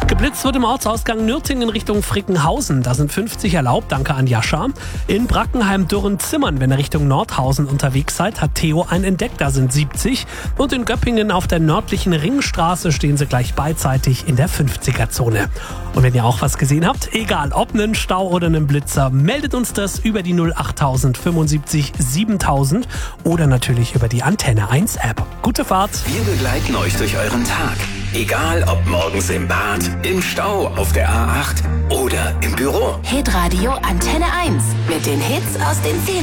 Geblitzt wird im Ortsausgang Nürtingen Richtung Frickenhausen. Da sind 50 erlaubt, danke an Jascha. In Brackenheim-Dürren-Zimmern, wenn ihr Richtung Nordhausen unterwegs seid, hat Theo einen entdeckt, da sind 70. Und in Göppingen auf der nördlichen Ringstraße stehen sie gleich beidseitig in der 50er-Zone. Und wenn ihr auch was gesehen habt, egal ob einen Stau oder einen Blitzer, meldet uns das über die 08000 75 7000 oder natürlich über die Antenne 1 App. Gute Fahrt! Wir begleiten euch durch euren Tag. Egal ob morgens im Bad, im Stau, auf der A8 oder im Büro. Hitradio Antenne 1 mit den Hits aus den 10